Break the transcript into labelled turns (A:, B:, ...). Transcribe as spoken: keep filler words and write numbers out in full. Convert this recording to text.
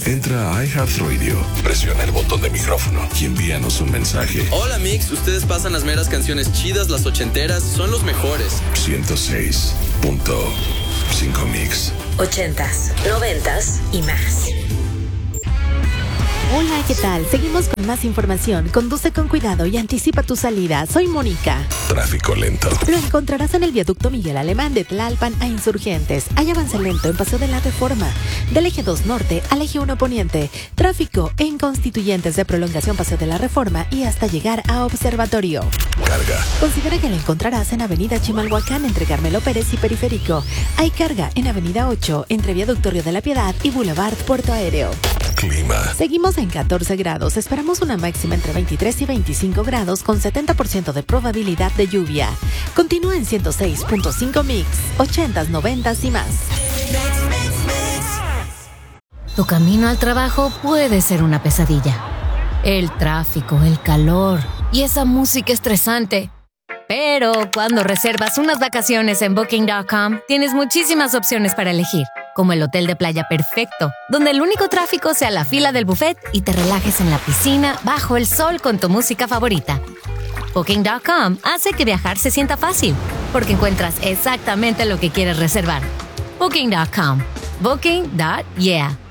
A: Entra a iHeartRadio, presiona el botón de micrófono y envíanos un mensaje.
B: Hola Mix, ustedes pasan las meras canciones chidas, las ochenteras, son los mejores.
A: ciento seis punto cinco Mix.
C: Ochentas, noventas y más.
D: Hola, ¿qué tal? Seguimos con más información. Conduce con cuidado y anticipa tu salida. Soy Mónica.
A: Tráfico lento.
D: Lo encontrarás en el viaducto Miguel Alemán de Tlalpan a Insurgentes. Hay avance lento en Paseo de la Reforma. Del eje dos norte al eje uno poniente. Tráfico en Constituyentes de prolongación Paseo de la Reforma y hasta llegar a Observatorio.
A: Carga.
D: Considera que la encontrarás en Avenida Chimalhuacán entre Carmelo Pérez y Periférico. Hay carga en Avenida ocho entre Viaducto Río de la Piedad y Boulevard Puerto Aéreo.
A: Clima.
D: Seguimos en catorce grados. Esperamos una máxima entre veintitrés y veinticinco grados con setenta por ciento de probabilidad de lluvia. Continúa en ciento seis punto cinco Mix, ochentas, noventas y más.
E: Tu camino al trabajo puede ser una pesadilla. El tráfico, el calor y esa música estresante. Pero cuando reservas unas vacaciones en Booking punto com, tienes muchísimas opciones para elegir, como el hotel de playa perfecto, donde el único tráfico sea la fila del buffet y te relajes en la piscina bajo el sol con tu música favorita. Booking punto com hace que viajar se sienta fácil, porque encuentras exactamente lo que quieres reservar. Booking punto com. Booking. Yeah.